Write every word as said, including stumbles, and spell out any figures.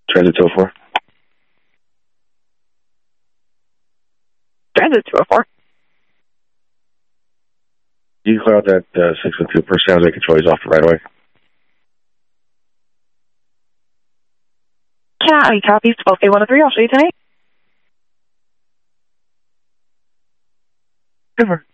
Transit two oh four. Transit two oh four. You can clear out that uh, six one two per San Jose control. He's off the right away. County copies twelve K one oh three. I'll show you tonight. Over.